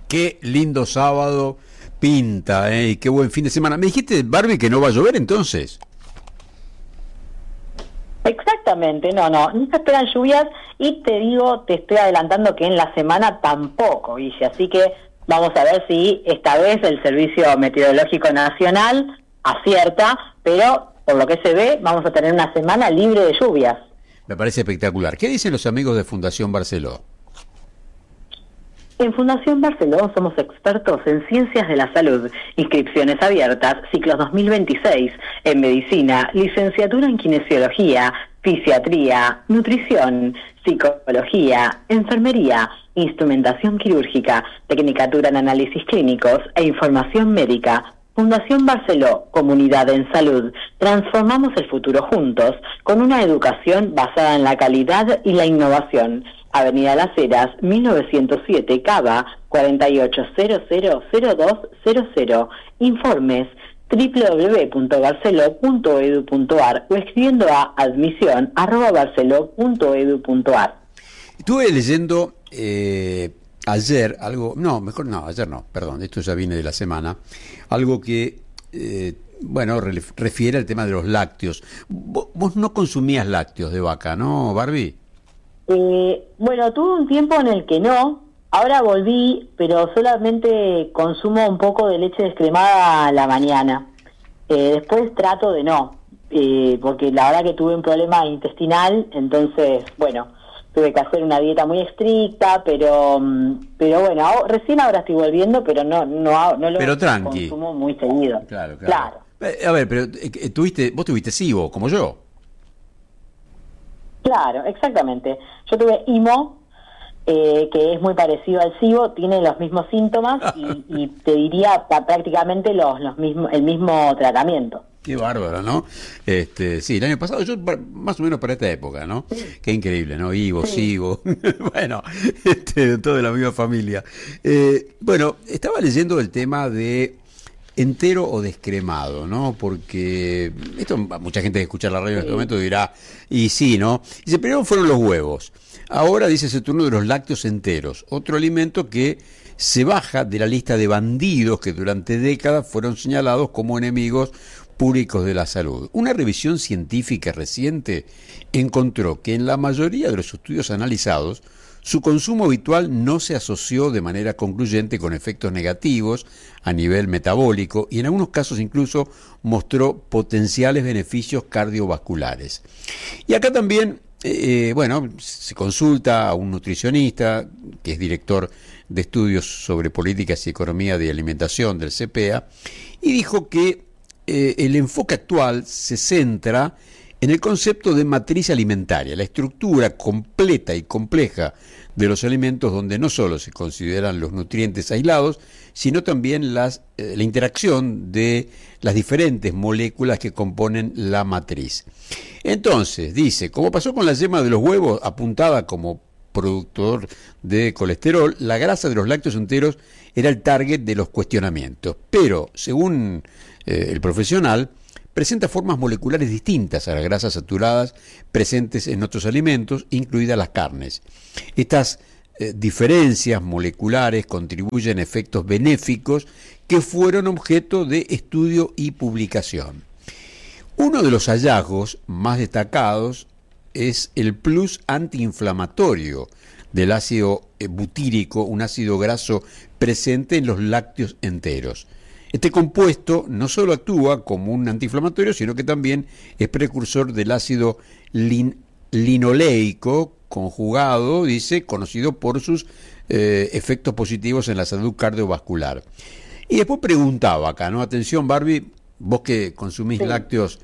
Qué lindo sábado pinta, y qué buen fin de semana. Me dijiste, Barbie, que no va a llover entonces. Exactamente, no se esperan lluvias y te estoy adelantando que en la semana tampoco, Guille, así que vamos a ver si esta vez el Servicio Meteorológico Nacional acierta, pero por lo que se ve vamos a tener una semana libre de lluvias. Me parece espectacular. ¿Qué dicen los amigos de Fundación Barceló? En Fundación Barceló somos expertos en ciencias de la salud, inscripciones abiertas, ciclos 2026, en medicina, licenciatura en kinesiología, fisiatría, nutrición, psicología, enfermería, instrumentación quirúrgica, tecnicatura en análisis clínicos e información médica. Fundación Barceló, comunidad en salud. Transformamos el futuro juntos con una educación basada en la calidad y la innovación. Avenida Las Heras, 1907, Cava, 48000200. Informes www.barceló.edu.ar o escribiendo a admisión@barceló.edu.ar. Estuve leyendo ayer algo, ayer no, perdón, esto ya viene de la semana, algo que, refiere al tema de los lácteos. Vos no consumías lácteos de vaca, ¿no, Barbie? Tuve un tiempo en el que no, ahora volví, pero solamente consumo un poco de leche descremada a la mañana. Después trato de no, porque la verdad que tuve un problema intestinal, entonces, tuve que hacer una dieta muy estricta, pero recién ahora estoy volviendo, pero no lo pero tranqui. Consumo muy seguido. Claro. A ver, pero vos tuviste SIBO, como yo. Claro, exactamente. Yo tuve IMO, que es muy parecido al SIBO, tiene los mismos síntomas y te diría prácticamente el mismo tratamiento. Qué bárbaro, ¿no? Sí, el año pasado, yo más o menos para esta época, ¿no? Sí. Qué increíble, ¿no? Ivo, sí. Sivo, todo de la misma familia. Estaba leyendo el tema de entero o descremado, ¿no? Porque esto mucha gente que escucha la radio en este momento dirá, y sí, ¿no? Dice, primero fueron los huevos. Ahora dice ese turno de los lácteos enteros, otro alimento que se baja de la lista de bandidos que durante décadas fueron señalados como enemigos públicos de la salud. Una revisión científica reciente encontró que en la mayoría de los estudios analizados, su consumo habitual no se asoció de manera concluyente con efectos negativos a nivel metabólico y en algunos casos incluso mostró potenciales beneficios cardiovasculares. Y acá también, se consulta a un nutricionista que es director de estudios sobre políticas y economía de alimentación del CPEA y dijo que el enfoque actual se centra en el concepto de matriz alimentaria, la estructura completa y compleja de los alimentos donde no solo se consideran los nutrientes aislados, sino también la interacción de las diferentes moléculas que componen la matriz. Entonces, dice, como pasó con la yema de los huevos apuntada como productor de colesterol, la grasa de los lácteos enteros era el target de los cuestionamientos, pero según el profesional, presenta formas moleculares distintas a las grasas saturadas presentes en otros alimentos, incluidas las carnes. Estas diferencias moleculares contribuyen a efectos benéficos que fueron objeto de estudio y publicación. Uno de los hallazgos más destacados es el plus antiinflamatorio del ácido butírico, un ácido graso presente en los lácteos enteros. Este compuesto no solo actúa como un antiinflamatorio, sino que también es precursor del ácido linoleico conjugado, dice, conocido por sus efectos positivos en la salud cardiovascular. Y después preguntaba acá, ¿no? Atención, Barbie, vos que consumís lácteos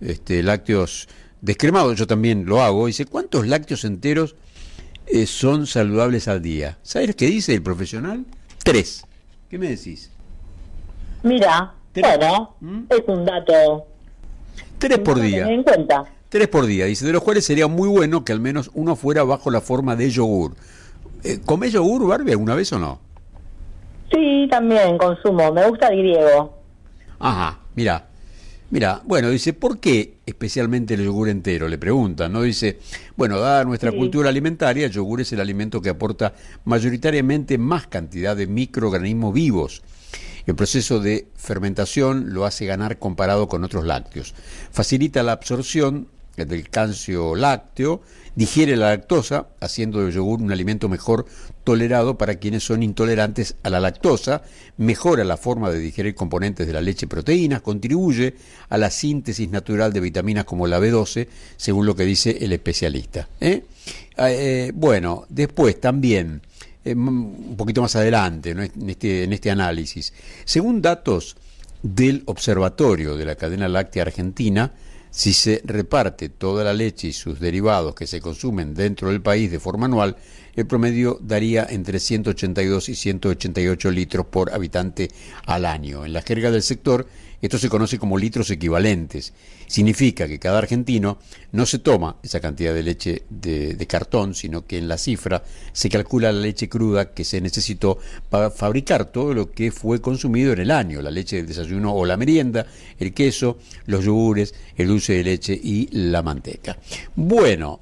descremados, yo también lo hago, dice, ¿cuántos lácteos enteros son saludables al día? ¿Sabes qué dice el profesional? 3. ¿Qué me decís? Mira, es un dato. 3 por día. En cuenta. 3 por día, dice, de los cuales sería muy bueno que al menos uno fuera bajo la forma de yogur. ¿Comés yogur, Barbie, alguna vez o no? Sí, también consumo. Me gusta el griego. Ajá, mira, bueno, dice, ¿por qué especialmente el yogur entero? Le preguntan, ¿no? Dice, bueno, dada nuestra Sí. cultura alimentaria, el yogur es el alimento que aporta mayoritariamente más cantidad de microorganismos vivos. El proceso de fermentación lo hace ganar comparado con otros lácteos. Facilita la absorción del calcio lácteo, digiere la lactosa, haciendo del yogur un alimento mejor tolerado para quienes son intolerantes a la lactosa, mejora la forma de digerir componentes de la leche y proteínas, contribuye a la síntesis natural de vitaminas como la B12, según lo que dice el especialista. Bueno, después también, un poquito más adelante, ¿no? en este análisis, según datos del Observatorio de la Cadena Láctea Argentina, si se reparte toda la leche y sus derivados que se consumen dentro del país de forma anual, el promedio daría entre 182 y 188 litros por habitante al año. En la jerga del sector, esto se conoce como litros equivalentes. Significa que cada argentino no se toma esa cantidad de leche de cartón, sino que en la cifra se calcula la leche cruda que se necesitó para fabricar todo lo que fue consumido en el año: la leche del desayuno o la merienda, el queso, los yogures, el dulce de leche y la manteca. Bueno,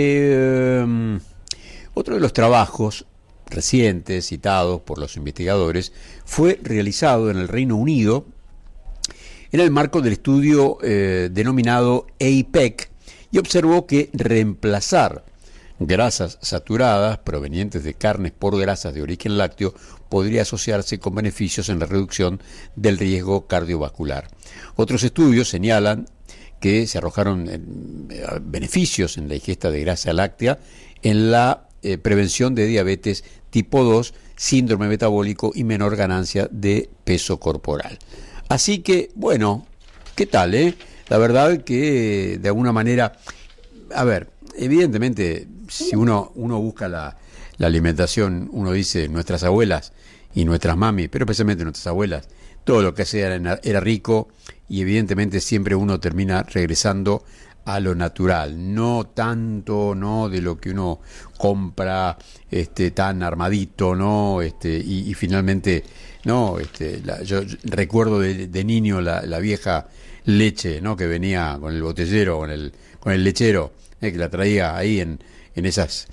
otro de los trabajos recientes citados por los investigadores fue realizado en el Reino Unido en el marco del estudio denominado APEC, y observó que reemplazar grasas saturadas provenientes de carnes por grasas de origen lácteo podría asociarse con beneficios en la reducción del riesgo cardiovascular. Otros estudios señalan que se arrojaron beneficios en la ingesta de grasa láctea en la prevención de diabetes tipo 2, síndrome metabólico y menor ganancia de peso corporal. Así que, bueno, ¿qué tal, La verdad que de alguna manera, a ver, evidentemente, si uno busca la alimentación, uno dice nuestras abuelas y nuestras mamis, pero especialmente nuestras abuelas, todo lo que hacía era rico, y evidentemente siempre uno termina regresando a lo natural, no tanto, no de lo que uno compra tan armadito, no, y finalmente, no, yo recuerdo de niño la vieja leche, no, que venía con el botellero, con el lechero, que la traía ahí en esas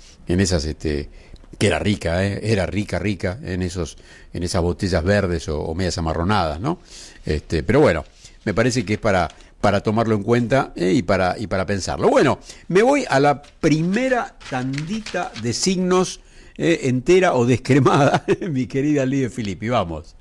que era rica, era rica en esas botellas verdes o medias amarronadas, ¿no? Pero bueno, me parece que es para tomarlo en cuenta, y para pensarlo. Bueno, me voy a la primera tandita de signos, entera o descremada, mi querida Lidia Filippi, vamos.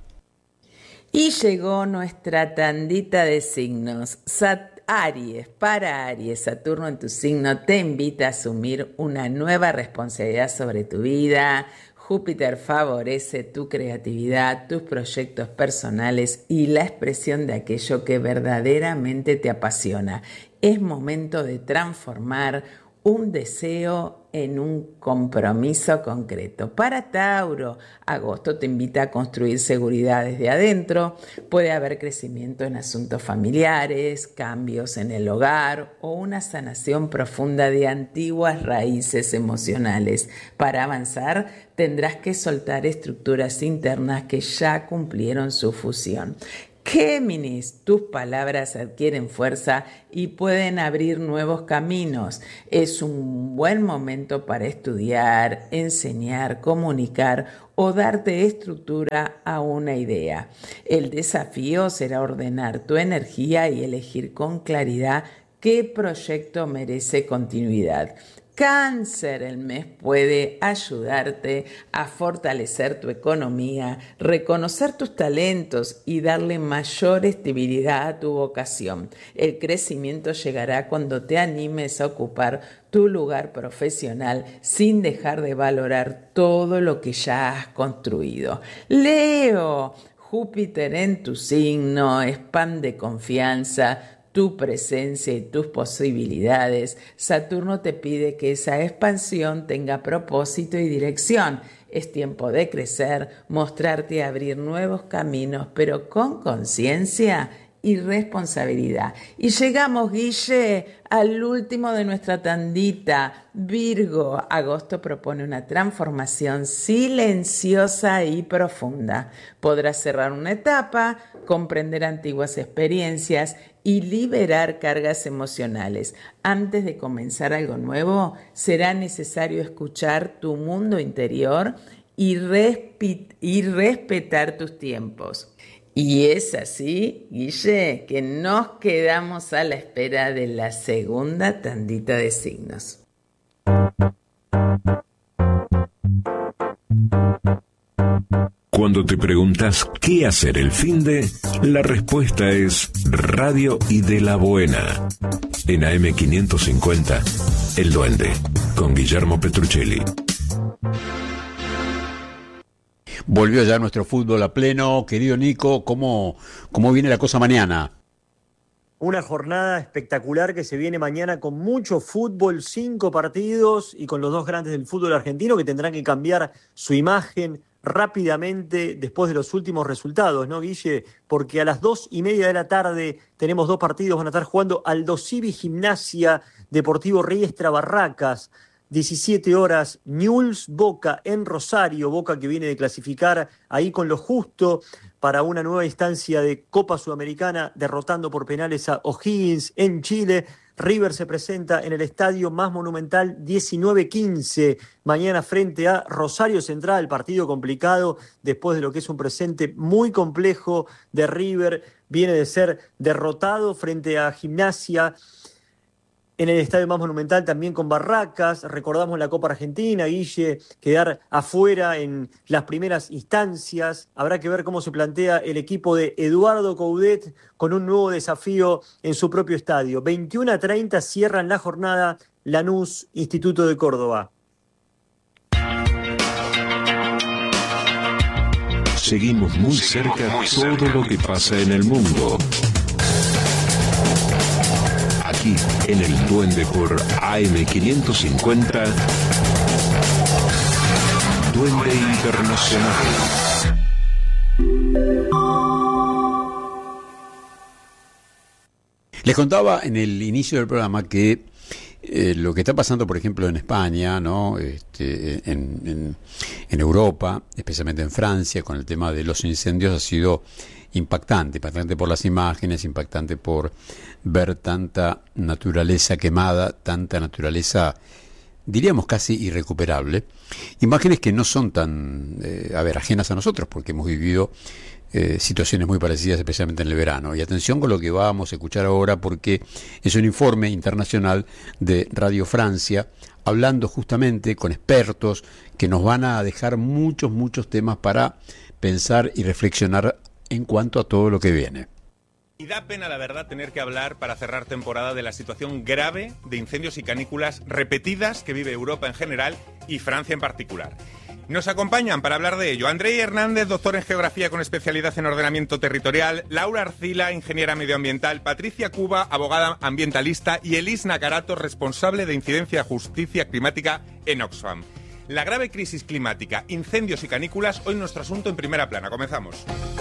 Y llegó nuestra tandita de signos. Aries, para Aries, Saturno en tu signo te invita a asumir una nueva responsabilidad sobre tu vida. Júpiter favorece tu creatividad, tus proyectos personales y la expresión de aquello que verdaderamente te apasiona. Es momento de transformar un deseo en un compromiso concreto. Para Tauro, agosto te invita a construir seguridad desde adentro. Puede haber crecimiento en asuntos familiares, cambios en el hogar o una sanación profunda de antiguas raíces emocionales. Para avanzar, tendrás que soltar estructuras internas que ya cumplieron su fusión. Géminis, tus palabras adquieren fuerza y pueden abrir nuevos caminos. Es un buen momento para estudiar, enseñar, comunicar o darte estructura a una idea. El desafío será ordenar tu energía y elegir con claridad qué proyecto merece continuidad. Cáncer, el mes puede ayudarte a fortalecer tu economía, reconocer tus talentos y darle mayor estabilidad a tu vocación. El crecimiento llegará cuando te animes a ocupar tu lugar profesional sin dejar de valorar todo lo que ya has construido. Leo, Júpiter en tu signo expande confianza, tu presencia y tus posibilidades. Saturno te pide que esa expansión tenga propósito y dirección. Es tiempo de crecer, mostrarte y abrir nuevos caminos, pero con conciencia y responsabilidad. Y llegamos, Guille, al último de nuestra tandita. Virgo, agosto propone una transformación silenciosa y profunda. Podrás cerrar una etapa, comprender antiguas experiencias y liberar cargas emocionales. Antes de comenzar algo nuevo, será necesario escuchar tu mundo interior y respetar tus tiempos. Y es así, Guille, que nos quedamos a la espera de la segunda tandita de signos. Cuando te preguntas qué hacer el finde, la respuesta es Radio y de la Buena. En AM550, El Duende, con Guillermo Petruccelli. Volvió ya nuestro fútbol a pleno. Querido Nico, ¿cómo viene la cosa mañana? Una jornada espectacular que se viene mañana con mucho fútbol, 5 partidos y con los dos grandes del fútbol argentino que tendrán que cambiar su imagen rápidamente después de los últimos resultados, ¿no, Guille? Porque a las 2:30 de la tarde tenemos 2 partidos, van a estar jugando Aldosivi Gimnasia, Deportivo Riestra Barracas. 17 horas, Newell's Boca en Rosario, Boca que viene de clasificar ahí con lo justo para una nueva instancia de Copa Sudamericana, derrotando por penales a O'Higgins en Chile. River se presenta en el estadio más monumental 19:15, mañana frente a Rosario Central, partido complicado después de lo que es un presente muy complejo de River, viene de ser derrotado frente a Gimnasia en el estadio más monumental, también con Barracas. Recordamos la Copa Argentina, Guille, quedar afuera en las primeras instancias. Habrá que ver cómo se plantea el equipo de Eduardo Coudet con un nuevo desafío en su propio estadio. 21:30 cierran la jornada Lanús, Instituto de Córdoba. Seguimos muy cerca todo lo que pasa en el mundo. Aquí, en El Duende por AM550, Duende Internacional. Les contaba en el inicio del programa que lo que está pasando, por ejemplo, en España, ¿no? En Europa, especialmente en Francia, con el tema de los incendios, ha sido impactante por las imágenes, impactante por ver tanta naturaleza quemada, tanta naturaleza, diríamos casi irrecuperable. Imágenes que no son tan, ajenas a nosotros, porque hemos vivido situaciones muy parecidas, especialmente en el verano. Y atención con lo que vamos a escuchar ahora, porque es un informe internacional de Radio Francia, hablando justamente con expertos que nos van a dejar muchos temas para pensar y reflexionar en cuanto a todo lo que viene. Y da pena, la verdad, tener que hablar para cerrar temporada de la situación grave de incendios y canículas repetidas que vive Europa en general y Francia en particular. Nos acompañan para hablar de ello Andrei Hernández, doctor en Geografía con especialidad en ordenamiento territorial, Laura Arcila, ingeniera medioambiental, Patricia Cuba, abogada ambientalista, y Elis Nacarato, responsable de incidencia y justicia climática en Oxfam. La grave crisis climática, incendios y canículas, hoy nuestro asunto en primera plana. Comenzamos.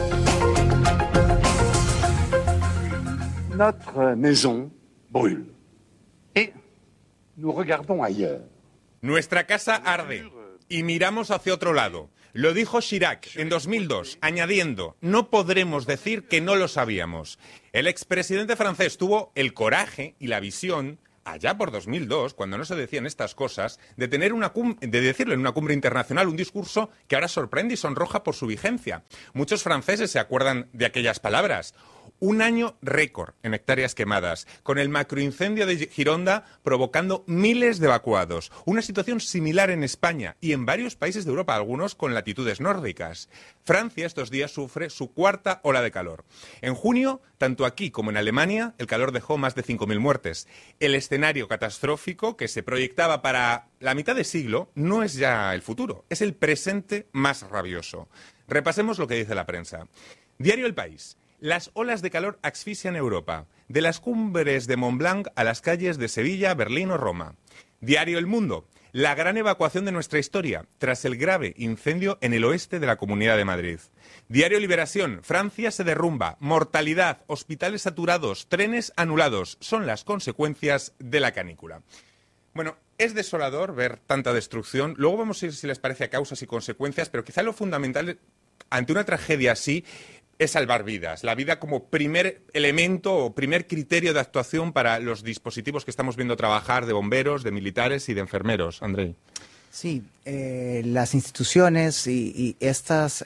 Notre maison brûle et nous regardons ailleurs. Nuestra casa arde y miramos hacia otro lado. Lo dijo Chirac en 2002, añadiendo: no podremos decir que no lo sabíamos. El expresidente francés tuvo el coraje y la visión, allá por 2002, cuando no se decían estas cosas, de decirlo en una cumbre internacional, un discurso que ahora sorprende y sonroja por su vigencia. Muchos franceses se acuerdan de aquellas palabras. Un año récord en hectáreas quemadas, con el macroincendio de Gironda provocando miles de evacuados. Una situación similar en España y en varios países de Europa, algunos con latitudes nórdicas. Francia estos días sufre su cuarta ola de calor. En junio, tanto aquí como en Alemania, el calor dejó más de 5.000 muertes. El escenario catastrófico que se proyectaba para la mitad de siglo no es ya el futuro, es el presente más rabioso. Repasemos lo que dice la prensa. Diario El País. Las olas de calor asfixian Europa, de las cumbres de Mont Blanc a las calles de Sevilla, Berlín o Roma. Diario El Mundo. la gran evacuación de nuestra historia, tras el grave incendio en el oeste de la Comunidad de Madrid. Diario Liberación, Francia se derrumba, mortalidad, hospitales saturados, trenes anulados, son las consecuencias de la canícula. Bueno, es desolador ver tanta destrucción. Luego vamos a ir, si les parece, a causas y consecuencias, pero quizá lo fundamental ante una tragedia así es salvar vidas. La vida como primer elemento o primer criterio de actuación para los dispositivos que estamos viendo trabajar de bomberos, de militares y de enfermeros. Andrei. Sí, las instituciones y estos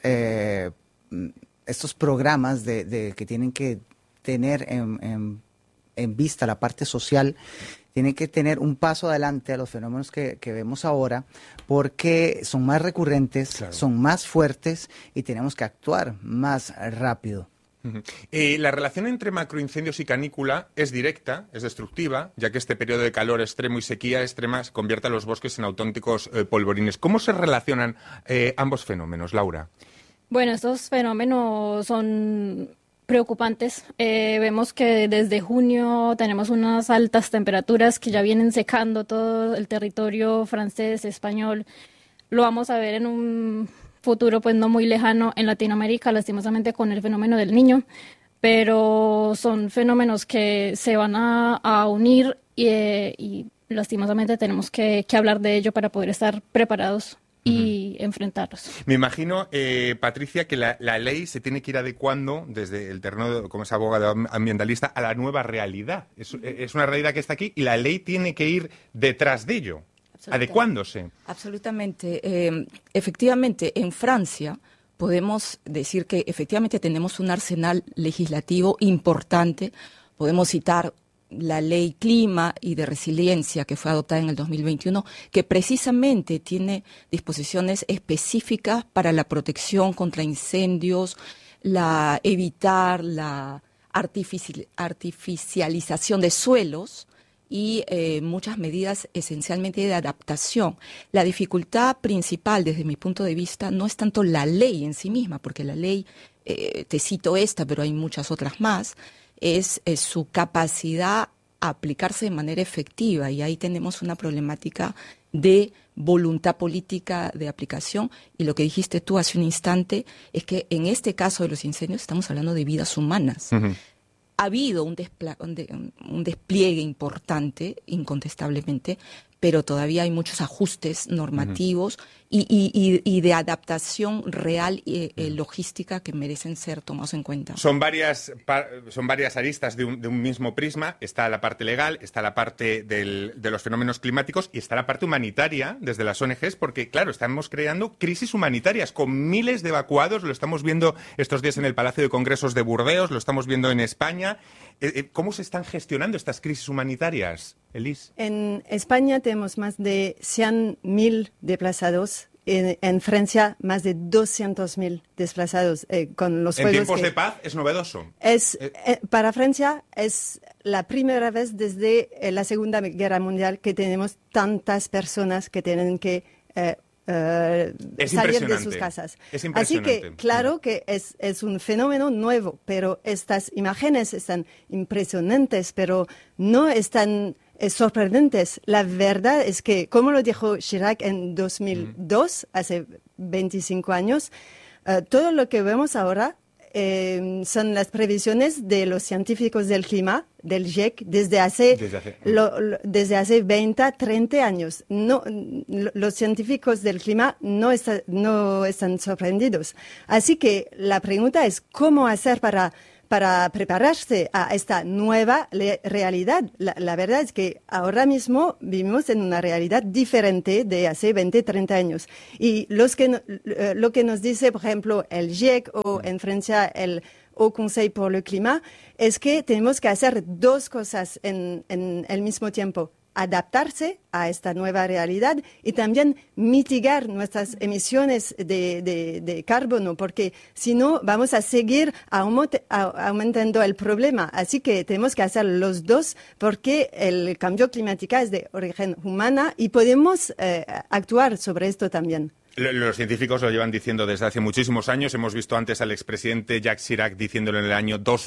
programas que tienen que tener en vista la parte social, tienen que tener un paso adelante a los fenómenos que vemos ahora, porque son más recurrentes, claro, son más fuertes y tenemos que actuar más rápido. La relación entre macroincendios y canícula es directa, es destructiva, ya que este periodo de calor extremo y sequía extrema convierte a los bosques en auténticos polvorines. ¿Cómo se relacionan ambos fenómenos, Laura? Bueno, estos fenómenos son preocupantes. Vemos que desde junio tenemos unas altas temperaturas que ya vienen secando todo el territorio francés, español. Lo vamos a ver en un futuro pues no muy lejano en Latinoamérica, lastimosamente con el fenómeno del Niño, pero son fenómenos que se van a unir y lastimosamente tenemos que hablar de ello para poder estar preparados y enfrentarlos. Me imagino, Patricia, que la ley se tiene que ir adecuando desde el terreno, como es abogada ambientalista, a la nueva realidad. Es una realidad que está aquí y la ley tiene que ir detrás de ello, adecuándose. Absolutamente. Efectivamente, en Francia podemos decir que efectivamente tenemos un arsenal legislativo importante. Podemos citar la Ley Clima y de Resiliencia, que fue adoptada en el 2021, que precisamente tiene disposiciones específicas para la protección contra incendios, evitar la artificialización de suelos y muchas medidas esencialmente de adaptación. La dificultad principal, desde mi punto de vista, no es tanto la ley en sí misma, porque la ley, te cito esta, pero hay muchas otras más, es su capacidad a aplicarse de manera efectiva, y ahí tenemos una problemática de voluntad política de aplicación. Y lo que dijiste tú hace un instante es que en este caso de los incendios estamos hablando de vidas humanas. Uh-huh. Ha habido un despliegue importante, incontestablemente, pero todavía hay muchos ajustes normativos y de adaptación real y logística que merecen ser tomados en cuenta. Son varias aristas de un mismo prisma. Está la parte legal, está la parte de los fenómenos climáticos y está la parte humanitaria desde las ONGs, porque, claro, estamos creando crisis humanitarias con miles de evacuados. Lo estamos viendo estos días en el Palacio de Congresos de Burdeos, lo estamos viendo en España. ¿Cómo se están gestionando estas crisis humanitarias, Elis? En España tenemos más de 100.000 desplazados. En Francia, más de 200.000 desplazados. Con los en tiempos de paz es novedoso. Para Francia es la primera vez desde la Segunda Guerra Mundial que tenemos tantas personas que tienen que salir de sus casas. Es impresionante. Así que, claro que es un fenómeno nuevo, pero estas imágenes están impresionantes, pero no están sorprendentes. La verdad es que, como lo dijo Chirac en 2002, hace 25 años, todo lo que vemos ahora son las previsiones de los científicos del clima, del GIEC, desde hace 20, 30 años. No, los científicos del clima no están sorprendidos. Así que la pregunta es cómo hacer para prepararse a esta nueva realidad. La verdad es que ahora mismo vivimos en una realidad diferente de hace 20, 30 años. Y lo que nos dice, por ejemplo, el GIEC o en Francia el Haut Conseil pour le Climat, es que tenemos que hacer dos cosas en el mismo tiempo. Adaptarse a esta nueva realidad y también mitigar nuestras emisiones de carbono, porque si no vamos a seguir aumentando el problema. Así que tenemos que hacer los dos, porque el cambio climático es de origen humana y podemos actuar sobre esto también. Los científicos lo llevan diciendo desde hace muchísimos años. Hemos visto antes al expresidente Jacques Chirac diciéndolo en el año 2000.